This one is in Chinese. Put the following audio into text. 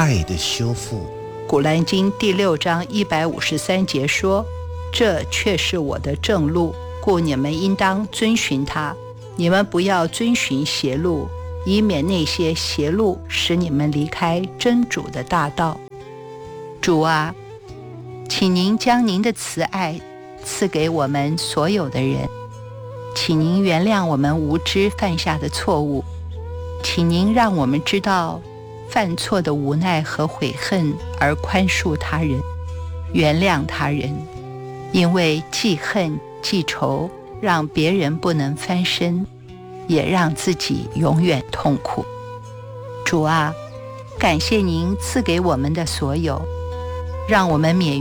爱的修复。 古兰经第6章153节说，这却是我的正路，故你们应当遵循它。你们不要遵循邪路，以免那些邪路使你们离开真主的大道。主啊，请您将您的慈爱赐给我们所有的人，请您原谅我们无知犯下的错误，请您让我们知道犯错的无奈和悔恨，而宽恕他人，原谅他人，因为记恨记仇让别人不能翻身，也让自己永远痛苦。主啊，感谢您赐给我们的所有，让我们免于